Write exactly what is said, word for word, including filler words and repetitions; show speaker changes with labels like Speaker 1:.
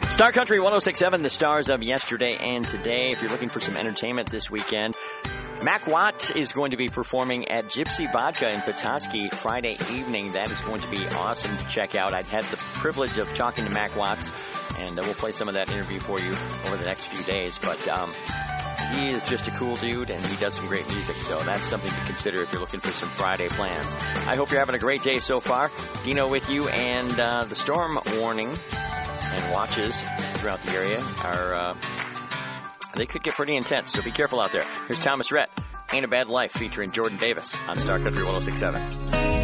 Speaker 1: Star Country one oh six point seven, the stars of yesterday and today. If you're looking for some entertainment this weekend, Mac Watts is going to be performing at Gypsy Vodka in Petoskey Friday evening. That is going to be awesome to check out. I've had the privilege of talking to Mac Watts, and uh, we'll play some of that interview for you over the next few days. But um, he is just a cool dude, and he does some great music, so that's something to consider if you're looking for some Friday plans. I hope you're having a great day so far. Dino with you, and uh, the storm warning and watches throughout the area are, uh, they could get pretty intense, so be careful out there. Here's Thomas Rhett, Ain't a Bad Life, featuring Jordan Davis on Star Country one oh six point seven.